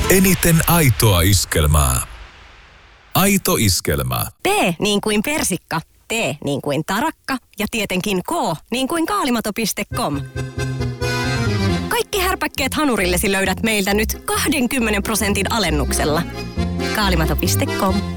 Eniten aitoa iskelmää. Aito iskelmä. P niin kuin persikka, T niin kuin tarakka ja tietenkin K niin kuin kaalimato.com. Kaikki härpäkkeet hanurillesi löydät meiltä nyt 20% alennuksella. Kaalimato.com.